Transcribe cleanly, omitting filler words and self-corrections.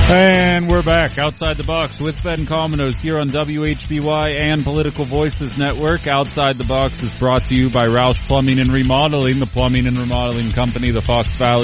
And we're back outside the box with Ben Cominos here on WHBY and Political Voices Network. Outside the Box is brought to you by Roush Plumbing and Remodeling, the plumbing and remodeling company, the Fox Valley